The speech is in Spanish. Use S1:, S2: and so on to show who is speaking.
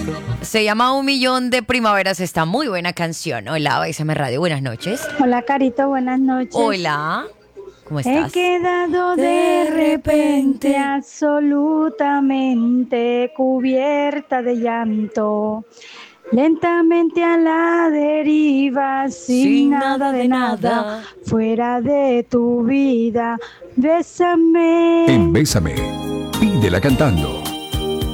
S1: Se llama Un Millón de Primaveras. Está muy buena canción. Hola, Bésame Radio. Buenas noches.
S2: Hola, Carito, buenas noches.
S1: Hola. ¿Cómo
S2: He
S1: estás?
S2: quedado de repente absolutamente cubierta de llanto, lentamente a la deriva, sin nada de nada, fuera de tu vida. Bésame.
S3: En Bésame, pídela cantando.